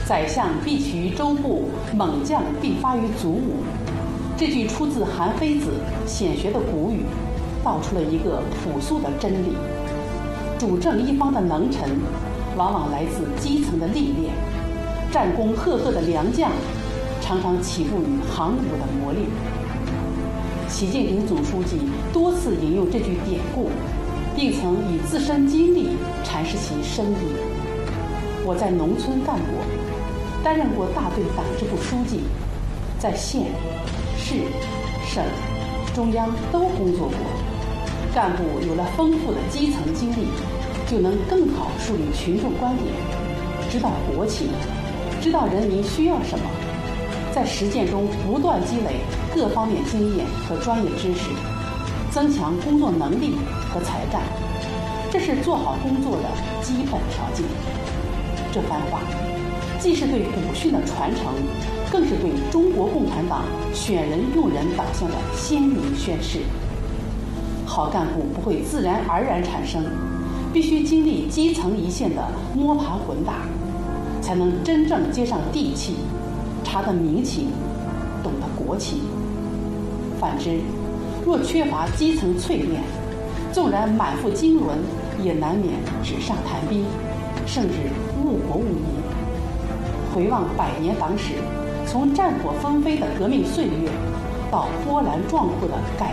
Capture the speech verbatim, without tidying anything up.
宰相必取于州部，猛将必发于卒伍。这句出自韩非子显学的古语，道出了一个朴素的真理：主政一方的能臣，往往来自基层的历练；战功赫赫的良将，常常起步于行伍的磨练。习近平总书记多次引用这句典故，并曾以自身经历阐释其深意。我在农村干过，担任过大队党支部书记，在县、市、省、中央都工作过。干部有了丰富的基层经历，就能更好梳理群众观点，知道国情，知道人民需要什么，在实践中不断积累各方面经验和专业知识，增强工作能力和才干，这是做好工作的基本条件。这番话既是对古训的传承，更是对中国共产党选人用人导向的鲜明宣示。好干部不会自然而然产生，必须经历基层一线的摸爬滚打，才能真正接上地气，察得民情，懂得国情。反之，若缺乏基层淬炼，纵然满腹经纶，也难免纸上谈兵，甚至误国误民。回望百年党史，从战火纷飞的革命岁月，到波澜壮阔的改